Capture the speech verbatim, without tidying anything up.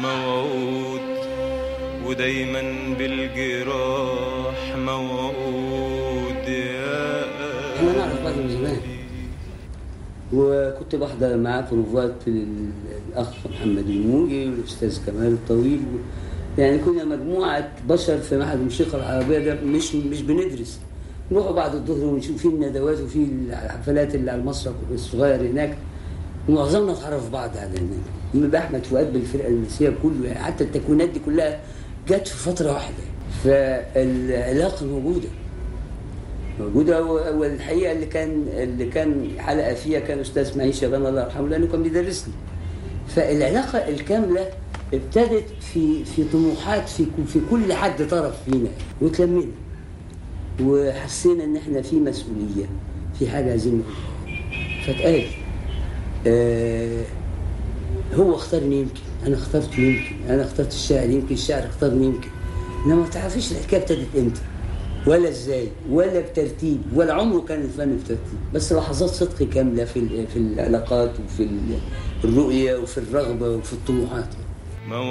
موعود، ودايما بالجراح موعود. يا احنا نعرف بعض من زمان، وكنت بحضر معاه بروفات الاخ محمد الموجي والاستاذ كمال الطويل. يعني كنا مجموعه بشر في معهد الموسيقى العربيه ده، مش مش بندرس، نروحوا بعد الظهر ونشوف فيه الندوات وفي الحفلات اللي على المسرح الصغير هناك، ومعظمنا اتعرف بعض على هناك. م احمد فؤاد بالفرقه النسيه كله، يعني حتى التكوينات دي كلها جت في فتره واحده، فالعلاقه موجوده موجوده. والحقيقه اللي كان اللي كان حلقه فيها كان استاذ معين شبان الله يرحمه، لانه كان بيدرسني. فالعلاقه الكامله ابتدت في في طموحات في في كل حد طرف فينا، وتلمينا وحسينا ان احنا في مسؤوليه في حاجه عايزين نقولها. فاتقال آه هو اختارني، يمكن انا اخترته، يمكن انا اخترت الشاعر، يمكن الشاعر اختارني، يمكن. انما ما تعرفيش الحكايه ابتدت امتى ولا ازاي ولا بترتيب، ولا عمره كان الفن بترتيب، بس لحظات صدق كامله في في العلاقات وفي الرؤيه وفي الرغبه وفي الطموحات.